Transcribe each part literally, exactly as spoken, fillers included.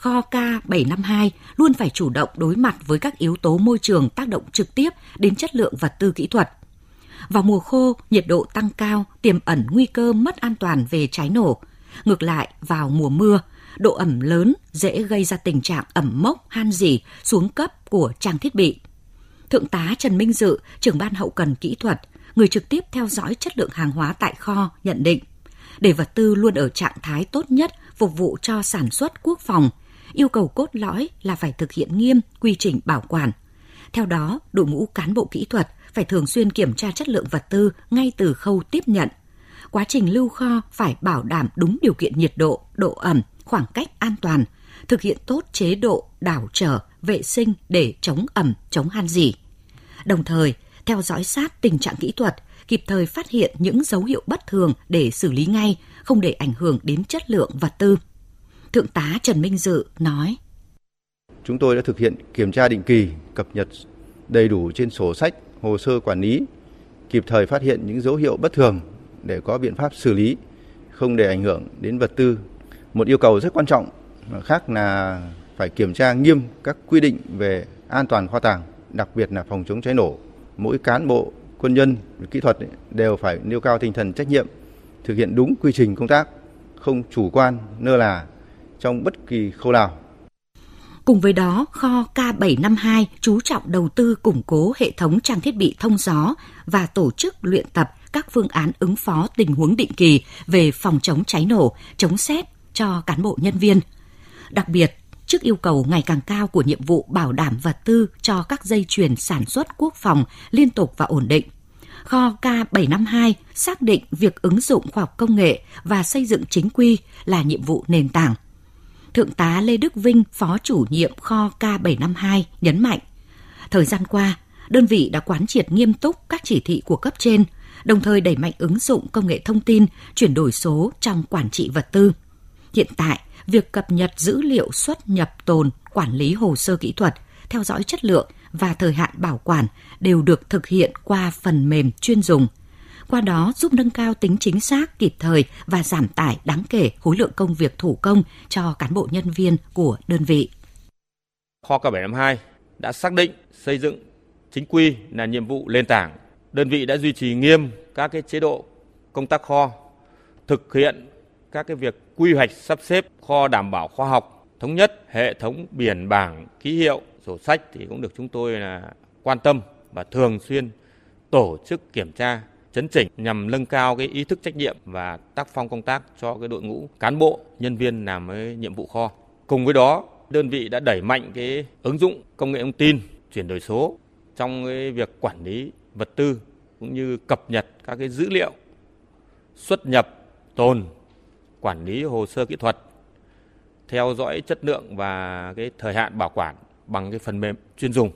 kho K bảy năm hai luôn phải chủ động đối mặt với các yếu tố môi trường tác động trực tiếp đến chất lượng vật tư kỹ thuật. Vào mùa khô, nhiệt độ tăng cao, tiềm ẩn nguy cơ mất an toàn về cháy nổ. Ngược lại, vào mùa mưa, độ ẩm lớn dễ gây ra tình trạng ẩm mốc, han rỉ, xuống cấp của trang thiết bị. Thượng tá Trần Minh Dự, trưởng ban hậu cần kỹ thuật, người trực tiếp theo dõi chất lượng hàng hóa tại kho, nhận định, để vật tư luôn ở trạng thái tốt nhất phục vụ cho sản xuất quốc phòng, yêu cầu cốt lõi là phải thực hiện nghiêm quy trình bảo quản. Theo đó, đội ngũ cán bộ kỹ thuật phải thường xuyên kiểm tra chất lượng vật tư ngay từ khâu tiếp nhận. Quá trình lưu kho phải bảo đảm đúng điều kiện nhiệt độ, độ ẩm, khoảng cách an toàn, thực hiện tốt chế độ đảo trở, vệ sinh để chống ẩm, chống han rỉ. Đồng thời, theo dõi sát tình trạng kỹ thuật, kịp thời phát hiện những dấu hiệu bất thường để xử lý ngay, không để ảnh hưởng đến chất lượng vật tư. Thượng tá Trần Minh Dự nói: Chúng tôi đã thực hiện kiểm tra định kỳ, cập nhật đầy đủ trên sổ sách, hồ sơ quản lý, kịp thời phát hiện những dấu hiệu bất thường để có biện pháp xử lý, không để ảnh hưởng đến vật tư. Một yêu cầu rất quan trọng khác là phải kiểm tra nghiêm các quy định về an toàn kho tàng, đặc biệt là phòng chống cháy nổ. Mỗi cán bộ, quân nhân, kỹ thuật đều phải nêu cao tinh thần trách nhiệm, thực hiện đúng quy trình công tác, không chủ quan, lơ là trong bất kỳ khâu nào. Cùng với đó, kho K bảy năm hai chú trọng đầu tư củng cố hệ thống trang thiết bị thông gió và tổ chức luyện tập các phương án ứng phó tình huống định kỳ về phòng chống cháy nổ, chống sét cho cán bộ nhân viên. Đặc biệt, trước yêu cầu ngày càng cao của nhiệm vụ bảo đảm vật tư cho các dây chuyền sản xuất quốc phòng liên tục và ổn định, kho K bảy năm hai xác định việc ứng dụng khoa học công nghệ và xây dựng chính quy là nhiệm vụ nền tảng. Thượng tá Lê Đức Vinh, Phó chủ nhiệm kho K bảy năm hai nhấn mạnh, thời gian qua, đơn vị đã quán triệt nghiêm túc các chỉ thị của cấp trên, đồng thời đẩy mạnh ứng dụng công nghệ thông tin, chuyển đổi số trong quản trị vật tư. Hiện tại, việc cập nhật dữ liệu xuất nhập tồn, quản lý hồ sơ kỹ thuật, theo dõi chất lượng và thời hạn bảo quản đều được thực hiện qua phần mềm chuyên dùng. Qua đó giúp nâng cao tính chính xác, kịp thời và giảm tải đáng kể khối lượng công việc thủ công cho cán bộ nhân viên của đơn vị. Kho K bảy năm hai đã xác định xây dựng chính quy là nhiệm vụ nền tảng. Đơn vị đã duy trì nghiêm các cái chế độ công tác kho, thực hiện các cái việc quy hoạch sắp xếp kho đảm bảo khoa học, thống nhất, hệ thống biển bảng, ký hiệu, sổ sách thì cũng được chúng tôi là quan tâm và thường xuyên tổ chức kiểm tra, chấn chỉnh nhằm nâng cao cái ý thức trách nhiệm và tác phong công tác cho cái đội ngũ cán bộ, nhân viên làm cái nhiệm vụ kho. Cùng với đó, đơn vị đã đẩy mạnh cái ứng dụng công nghệ thông tin, chuyển đổi số trong cái việc quản lý vật tư cũng như cập nhật các cái dữ liệu xuất nhập, tồn, quản lý hồ sơ kỹ thuật, theo dõi chất lượng và cái thời hạn bảo quản bằng cái phần mềm chuyên dùng.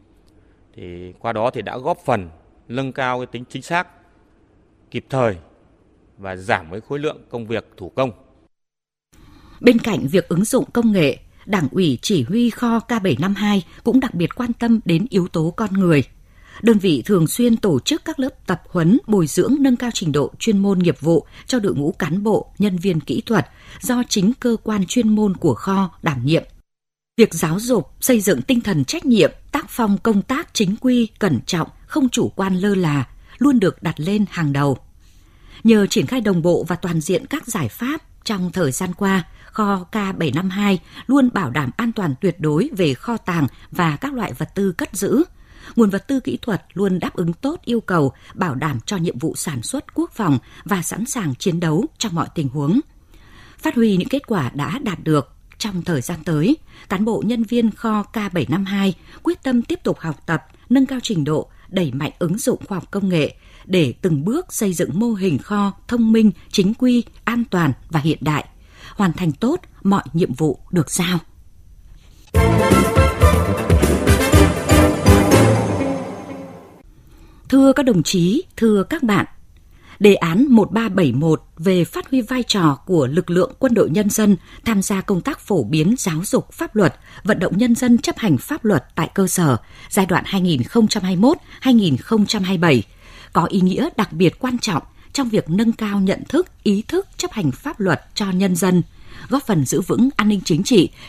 Thì qua đó thì đã góp phần nâng cao cái tính chính xác, kịp thời và giảm cái khối lượng công việc thủ công. Bên cạnh việc ứng dụng công nghệ, Đảng ủy Chỉ huy kho K bảy năm hai cũng đặc biệt quan tâm đến yếu tố con người. Đơn vị thường xuyên tổ chức các lớp tập huấn, bồi dưỡng nâng cao trình độ chuyên môn nghiệp vụ cho đội ngũ cán bộ, nhân viên kỹ thuật do chính cơ quan chuyên môn của kho đảm nhiệm. Việc giáo dục, xây dựng tinh thần trách nhiệm, tác phong công tác chính quy, cẩn trọng, không chủ quan lơ là, luôn được đặt lên hàng đầu. Nhờ triển khai đồng bộ và toàn diện các giải pháp, trong thời gian qua, kho K bảy năm hai luôn bảo đảm an toàn tuyệt đối về kho tàng và các loại vật tư cất giữ. Nguồn vật tư kỹ thuật luôn đáp ứng tốt yêu cầu, bảo đảm cho nhiệm vụ sản xuất quốc phòng và sẵn sàng chiến đấu trong mọi tình huống. Phát huy những kết quả đã đạt được, trong thời gian tới, cán bộ nhân viên kho K bảy năm hai quyết tâm tiếp tục học tập, nâng cao trình độ, đẩy mạnh ứng dụng khoa học công nghệ để từng bước xây dựng mô hình kho thông minh, chính quy, an toàn và hiện đại, hoàn thành tốt mọi nhiệm vụ được giao. Thưa các đồng chí, thưa các bạn, đề án một ba bảy mốt về phát huy vai trò của lực lượng quân đội nhân dân tham gia công tác phổ biến giáo dục pháp luật, vận động nhân dân chấp hành pháp luật tại cơ sở giai đoạn hai nghìn không trăm hai mươi mốt đến hai nghìn không trăm hai mươi bảy có ý nghĩa đặc biệt quan trọng trong việc nâng cao nhận thức, ý thức chấp hành pháp luật cho nhân dân, góp phần giữ vững an ninh chính trị,